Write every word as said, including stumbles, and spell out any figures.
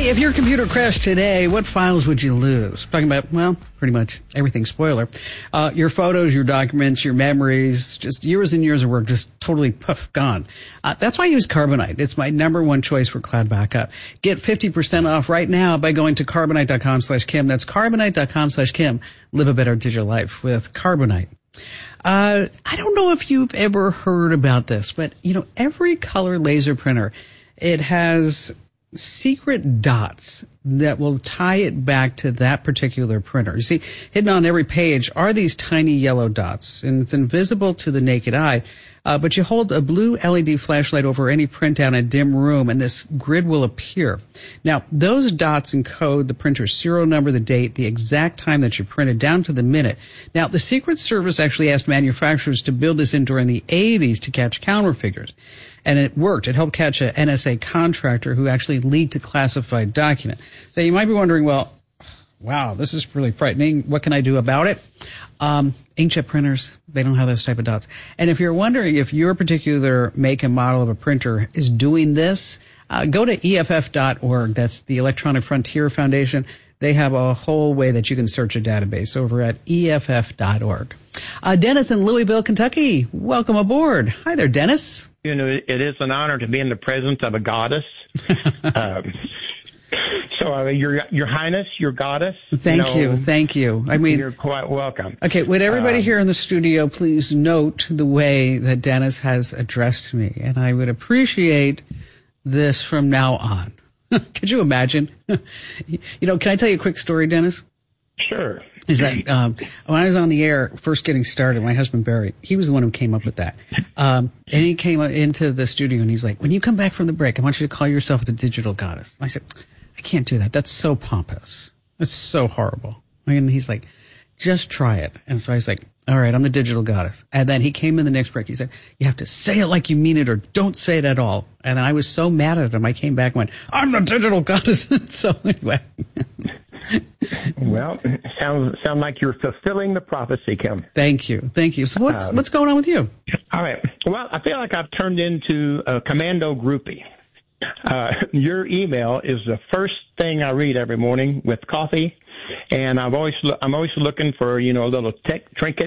Hey, if your computer crashed today, what files would you lose? Talking about, well, pretty much everything, spoiler. Uh, your photos, your documents, your memories, just years and years of work, just totally poof, gone. Uh, that's why I use Carbonite. It's my number one choice for cloud backup. Get fifty percent off right now by going to carbonite.com slash Kim. That's carbonite.com slash Kim. Live a better digital life with Carbonite. Uh, I don't know if you've ever heard about this, but, you know, every color laser printer, it has secret dots that will tie it back to that particular printer. You see, hidden on every page are these tiny yellow dots, and it's invisible to the naked eye. Uh, but you hold a blue L E D flashlight over any printout in a dim room, and this grid will appear. Now, those dots encode the printer's serial number, the date, the exact time that you printed, down to the minute. Now, the Secret Service actually asked manufacturers to build this in during the eighties to catch counterfeiters. And it worked. It helped catch an N S A contractor who actually leaked a classified document. So you might be wondering, well, wow, this is really frightening. What can I do about it? Um, inkjet printers, they don't have those type of dots. And if you're wondering if your particular make and model of a printer is doing this, uh, go to E F F dot org. That's the Electronic Frontier Foundation. They have a whole way that you can search a database over at E F F dot org. Uh, Dennis in Louisville, Kentucky, welcome aboard. Hi there, Dennis. You know, it is an honor to be in the presence of a goddess. um, so, uh, your Your Highness, your goddess. Thank you, know, you, thank you. I mean, you're quite welcome. Okay, would everybody um, here in the studio please note the way that Dennis has addressed me, and I would appreciate this from now on. Could you imagine? You know, can I tell you a quick story, Dennis? Sure. Is that um, when I was on the air, first getting started, my husband Barry, he was the one who came up with that. Um, and he came into the studio and he's like, when you come back from the break, I want you to call yourself the digital goddess. I said, I can't do that. That's so pompous. That's so horrible. And he's like, just try it. And so I was like, all right, I'm the digital goddess. And then he came in the next break. He said, you have to say it like you mean it or don't say it at all. And then I was so mad at him. I came back and went, I'm the digital goddess. So anyway. Well, sounds sound like you're fulfilling the prophecy, Kim. Thank you, thank you. So what's um, what's going on with you? All right. Well, I feel like I've turned into a commando groupie. Uh, your email is the first thing I read every morning with coffee, and I've always I'm always looking for you know a little tech trinket